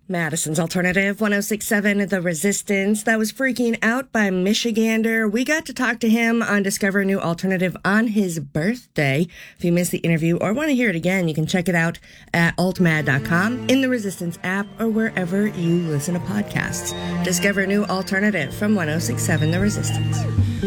Madison's Alternative 1067 The Resistance. That was Freaking Out by Michigander. We got to talk to him on Discover New Alternative on his birthday. If you missed the interview or want to hear it again, you can check it out at altmad.com, in the Resistance app, or wherever you listen to podcasts. Discover New Alternative from 1067 The Resistance.